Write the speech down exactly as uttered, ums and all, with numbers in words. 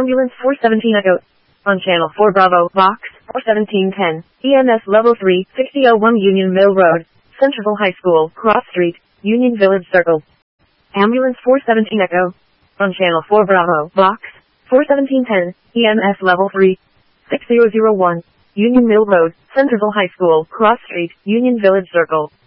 Ambulance four seventeen Echo. On Channel four Bravo, Box four seventeen ten, E M S Level three, sixty oh one Union Mill Road, Centerville High School, Cross Street, Union Village Circle. Ambulance four seventeen Echo. On Channel four Bravo, Box four seventeen ten, E M S Level three, six zero zero one, Union Mill Road, Centerville High School, Cross Street, Union Village Circle.